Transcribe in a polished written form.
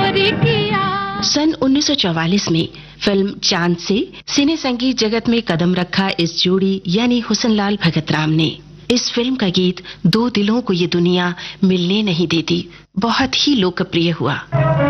चोरी किया। सन 1944 में फिल्म चांद से सिने संगीत जगत में कदम रखा इस जोड़ी यानी हुसनलाल भगतराम ने। इस फिल्म का गीत दो दिलों को ये दुनिया मिलने नहीं देती बहुत ही लोकप्रिय हुआ।